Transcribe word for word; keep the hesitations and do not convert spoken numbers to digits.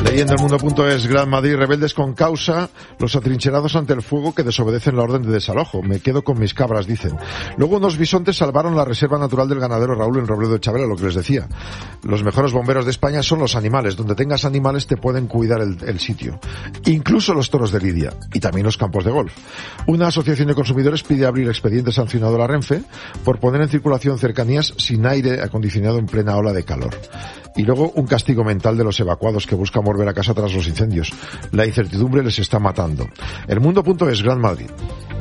Leyendo el mundo.es, Gran Madrid, rebeldes con causa, los atrincherados ante el fuego que desobedecen la orden de desalojo. Me quedo con mis cabras, dicen. Luego unos bisontes salvaron la reserva natural del ganadero Raúl en Robledo de Chabela, lo que les decía. Los mejores bomberos de España son los animales. Donde tengas animales te pueden cuidar el, el sitio. Incluso los toros de Lidia. Y también los campos de golf. Una asociación de consumidores pide abrir expediente sancionado a la Renfe por poner en circulación cercanías sin aire acondicionado en plena ola de calor. Y luego un castigo mental de los evacuados que buscan volver a casa tras los incendios. La incertidumbre les está matando. El mundo.es, Gran Madrid.